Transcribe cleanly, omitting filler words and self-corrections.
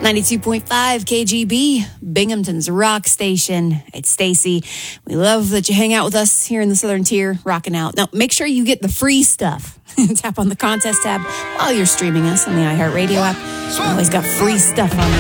92.5 KGB, Binghamton's rock station. It's Stacy. We love that you hang out with us here in the Southern Tier, rocking out. Now, make sure you get the free stuff. Tap on the contest tab while you're streaming us on the iHeartRadio app. We always got free stuff on there.